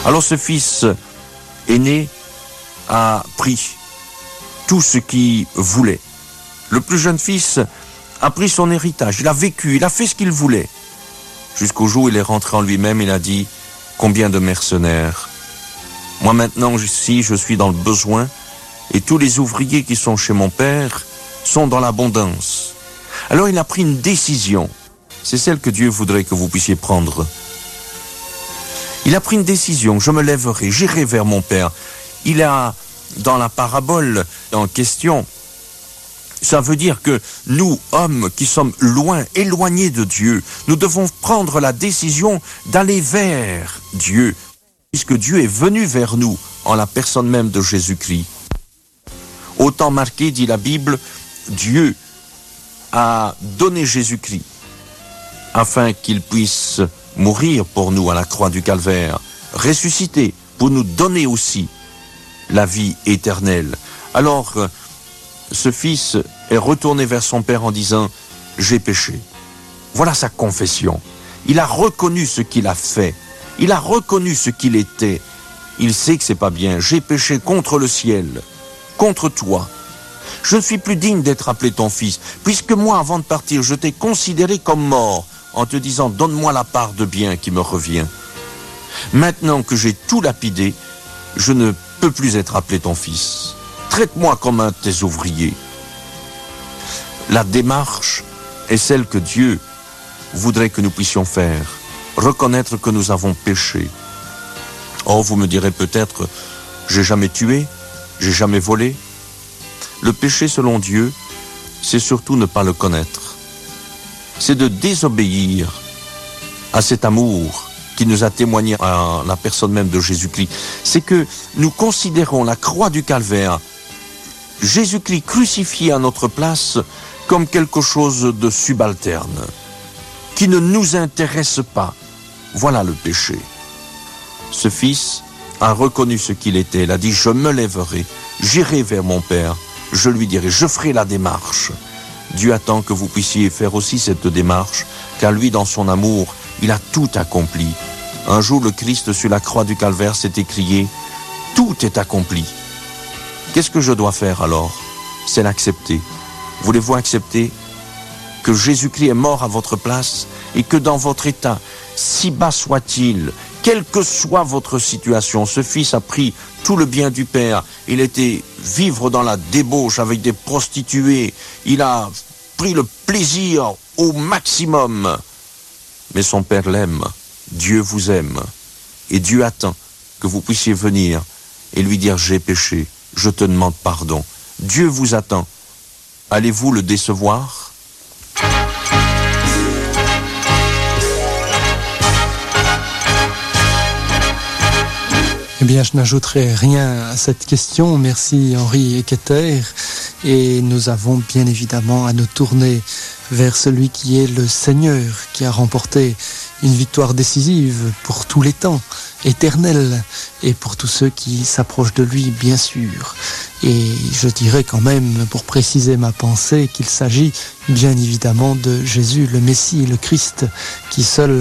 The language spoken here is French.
Alors ce fils aîné a pris tout ce qu'il voulait. Le plus jeune fils a pris son héritage, il a vécu, il a fait ce qu'il voulait. Jusqu'au jour où il est rentré en lui-même, il a dit « Combien de mercenaires ! Moi maintenant, ici, je suis dans le besoin et tous les ouvriers qui sont chez mon père sont dans l'abondance. » Alors il a pris une décision. C'est celle que Dieu voudrait que vous puissiez prendre. Il a pris une décision. Je me lèverai, j'irai vers mon père. Il a, dans la parabole en question, ça veut dire que nous, hommes qui sommes loin, éloignés de Dieu, nous devons prendre la décision d'aller vers Dieu, puisque Dieu est venu vers nous en la personne même de Jésus-Christ. Au temps marqué, dit la Bible, Dieu a donné Jésus-Christ afin qu'il puisse mourir pour nous à la croix du Calvaire, ressusciter pour nous donner aussi la vie éternelle. Alors, ce fils est retourné vers son père en disant « J'ai péché ». Voilà sa confession. Il a reconnu ce qu'il a fait. Il a reconnu ce qu'il était. Il sait que c'est pas bien. J'ai péché contre le ciel, contre toi. Je ne suis plus digne d'être appelé ton fils, puisque moi, avant de partir, je t'ai considéré comme mort, en te disant, donne-moi la part de bien qui me revient. Maintenant que j'ai tout lapidé, je ne peux plus être appelé ton fils. Traite-moi comme un de tes ouvriers. La démarche est celle que Dieu voudrait que nous puissions faire. Reconnaître que nous avons péché. Oh, vous me direz peut-être, j'ai jamais tué, j'ai jamais volé. Le péché selon Dieu, c'est surtout ne pas le connaître. C'est de désobéir à cet amour qui nous a témoigné à la personne même de Jésus-Christ. C'est que nous considérons la croix du Calvaire, Jésus-Christ crucifié à notre place, comme quelque chose de subalterne, qui ne nous intéresse pas. Voilà le péché. Ce fils a reconnu ce qu'il était. Il a dit, je me lèverai, j'irai vers mon père, je lui dirai, je ferai la démarche. Dieu attend que vous puissiez faire aussi cette démarche, car lui, dans son amour, il a tout accompli. Un jour, le Christ sur la croix du Calvaire s'est écrié, tout est accompli. Qu'est-ce que je dois faire alors? C'est l'accepter. Voulez-vous accepter que Jésus-Christ est mort à votre place et que dans votre état, si bas soit-il, quelle que soit votre situation, ce fils a pris tout le bien du Père. Il était vivre dans la débauche avec des prostituées. Il a pris le plaisir au maximum. Mais son Père l'aime. Dieu vous aime. Et Dieu attend que vous puissiez venir et lui dire, j'ai péché, je te demande pardon. Dieu vous attend. Allez-vous le décevoir ? Eh bien, je n'ajouterai rien à cette question. Merci Henri Eketer. Et nous avons bien évidemment à nous tourner vers celui qui est le Seigneur, qui a remporté une victoire décisive pour tous les temps, éternelle, et pour tous ceux qui s'approchent de lui, bien sûr. Et je dirais quand même, pour préciser ma pensée, qu'il s'agit bien évidemment de Jésus, le Messie, le Christ, qui seul